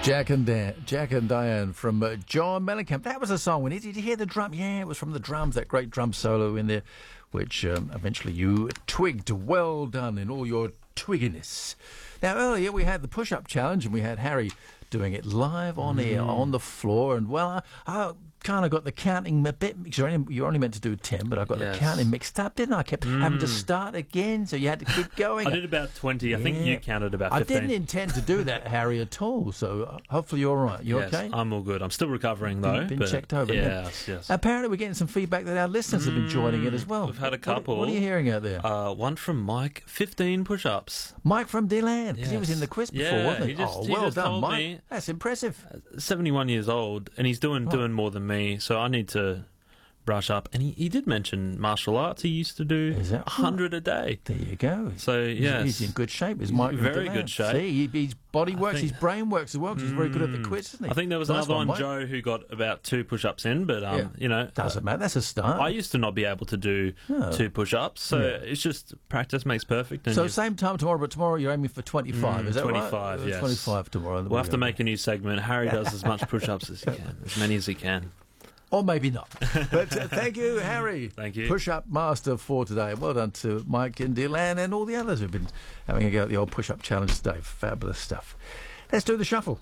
Jack and Diane from John Mellencamp. That was a song. Did you hear the drum? Yeah, it was from the drums, that great drum solo in there, which eventually you twigged. Well done in all your twigginess. Now, earlier we had the push-up challenge, and we had Harry doing it live on air, on the floor, and, well, I kind of got the counting a bit. You're only meant to do 10, but I got the counting mixed up, didn't I? I kept having to start again, so you had to keep going. I did about 20. I think you counted about 15. I didn't intend to do that, Harry, at all, so hopefully you're all right. You okay? I'm all good. I'm still recovering, though. Been checked over. Yes. Apparently we're getting some feedback that our listeners have been joining it as well. We've had a couple. What are you hearing out there? One from Mike, 15 push-ups. Mike from Deland, because he was in the quiz before, wasn't he? Well done, Mike. That's impressive. 71 years old, and he's doing more than me, so I need to brush up. And he did mention martial arts. He used to do 100 a day. There you go. So, yes. He's in good shape, is Mike. Very good shape. See, his body works, his brain works as well, because he's very good at the quiz, isn't he? I think there was another one, Joe, who got about 2 push-ups in, but, doesn't matter. That's a start. I used to not be able to do 2 push-ups, so it's just practice makes perfect. So same time tomorrow, but tomorrow you're aiming for 25, is that 25, right? 25, yes. 25 tomorrow. We'll have to make a new segment. Harry does as much push-ups as he can, as many as he can. Or maybe not. But thank you, Harry. Thank you. Push-up master for today. Well done to Mike and Dylan and all the others who've been having a go at the old push-up challenge today. Fabulous stuff. Let's do the shuffle.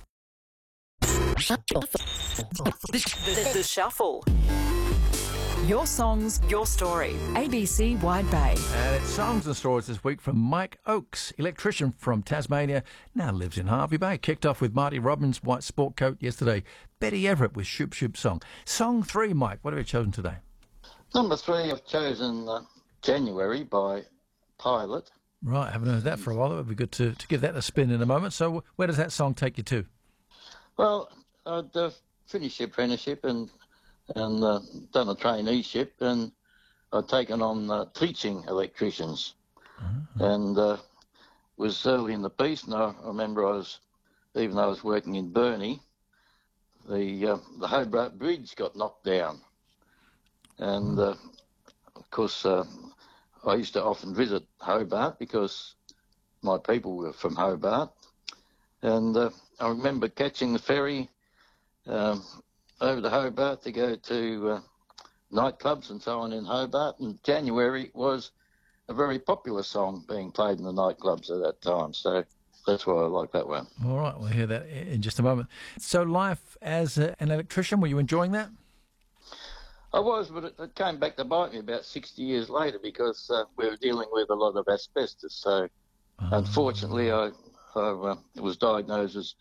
The Shuffle. Your songs, your story. ABC Wide Bay. And it's songs and stories this week from Mike Oakes, electrician from Tasmania, now lives in Hervey Bay. Kicked off with Marty Robbins' White Sport Coat yesterday. Betty Everett with Shoop Shoop Song. Song 3, Mike, what have you chosen today? Number 3, I've chosen January by Pilot. Right, I haven't heard that for a while. It would be good to give that a spin in a moment. So where does that song take you to? Well, I'd finished the apprenticeship and done a traineeship, and I'd taken on teaching electricians. And was early in the piece, and I remember even though I was working in Burnie, the Hobart Bridge got knocked down. And, of course, I used to often visit Hobart because my people were from Hobart. And I remember catching the ferry over to Hobart to go to nightclubs and so on in Hobart, and January was a very popular song being played in the nightclubs at that time, so that's why I like that one. All right, we'll hear that in just a moment. So life as an electrician, were you enjoying that? I was, but it came back to bite me about 60 years later because we were dealing with a lot of asbestos, so unfortunately I was diagnosed